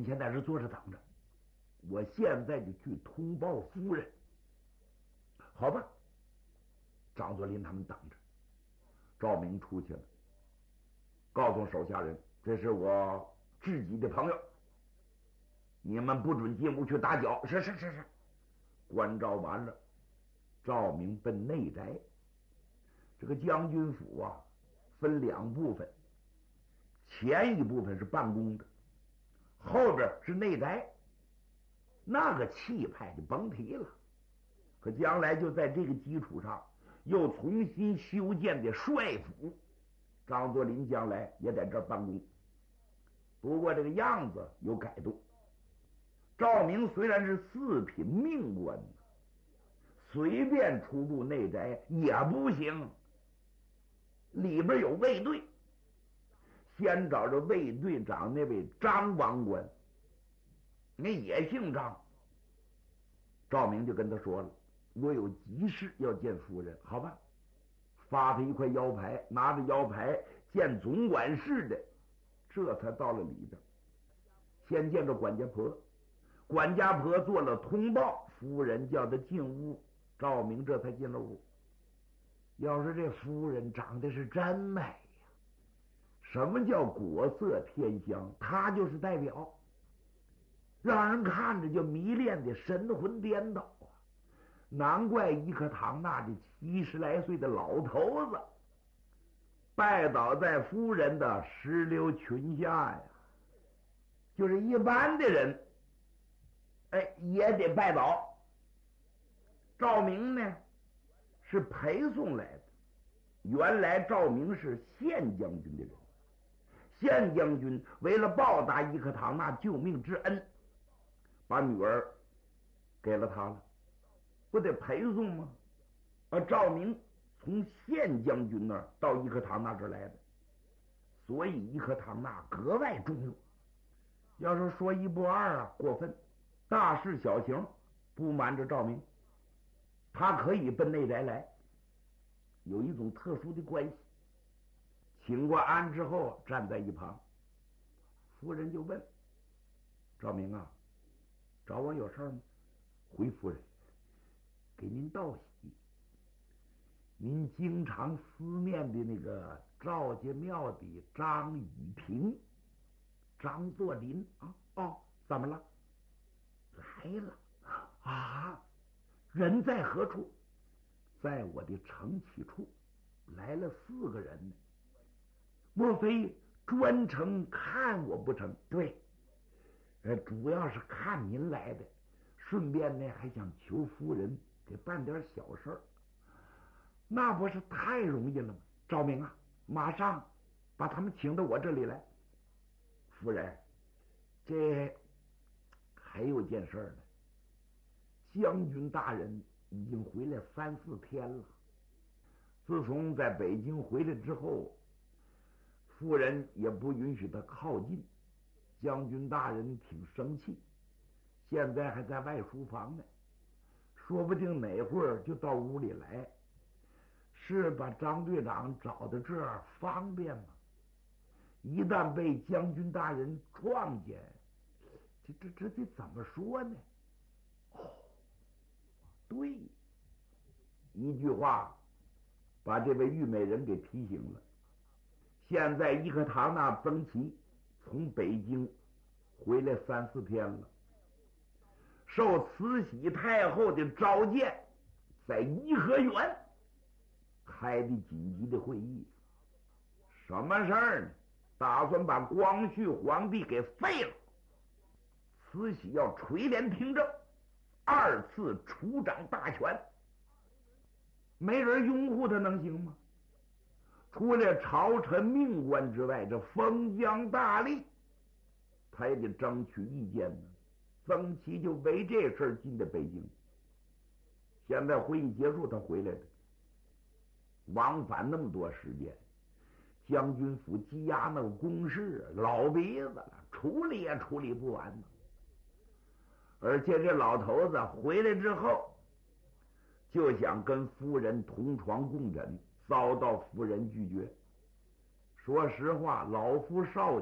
们现在是坐着等着，我现在就去通报夫人。好吧，张作霖他们等着。赵明出去了，告诉手下人，这是我知己的朋友，你们不准进屋去打搅。是。关照完了，赵明奔内宅。这个将军府啊，分两部分，前一部分是办公的，后边是内宅，那个气派就甭提了。可将来就在这个基础上又重新修建的帅府，张作霖将来也在这儿办公，不过这个样子有改动。赵明虽然是四品命官，随便出入内宅也不行，里边有卫队，先找着卫队长那位张王官，那也姓张。赵明就跟他说了，我有急事要见夫人。好吧，发他一块腰牌，拿着腰牌见总管事的，这才到了里边。先见着管家婆，管家婆做了通报，夫人叫他进屋，赵明这才进了屋。要是这夫人长得是真美呀！什么叫国色天香？她就是代表，让人看着就迷恋的神魂颠倒啊！难怪伊克唐纳这70来岁的老头子拜倒在夫人的石榴裙下呀！就是一般的人，也得拜倒。赵明呢是陪送来的，原来赵明是县将军的人，县将军为了报答伊克唐纳救命之恩，把女儿给了他了，不得陪送吗？赵明从县将军那儿到伊克唐纳这儿来的，所以伊克唐纳格外重用。要是说一不二啊，过分。大事小情不瞒着赵明，他可以奔内宅来，有一种特殊的关系。请过安之后，站在一旁，夫人就问赵明啊，找我有事吗？回夫人，给您道喜，您经常思念的那个赵家庙的张雨萍，张作霖啊，怎么了？来了啊！人在何处？在我的城起处，来了4个人呢。莫非专程看我不成？对，主要是看您来的，顺便呢还想求夫人给办点小事儿，那不是太容易了吗？赵明啊，马上把他们请到我这里来。夫人，这还有件事呢，将军大人已经回来3、4天了。自从在北京回来之后，夫人也不允许他靠近，将军大人挺生气，现在还在外书房呢，说不定哪会儿就到屋里来。是把张队长找到这儿方便吗？一旦被将军大人撞见，这得怎么说呢？对，一句话把这位虞美人给提醒了。现在伊克唐纳曾琦从北京回来3、4天了，受慈禧太后的召见，在颐和园开的紧急的会议。什么事儿呢？打算把光绪皇帝给废了，慈禧要垂帘听政，2次处掌大权。没人拥护他能行吗？除了朝臣命官之外，这封疆大吏他也得争取意见呢。曾琦就为这事儿进的北京，现在会议结束他回来的，往返那么多时间，将军府积压那个公事老鼻子了，处理也处理不完呢。而且这老头子回来之后就想跟夫人同床共枕，遭到夫人拒绝。说实话，老夫少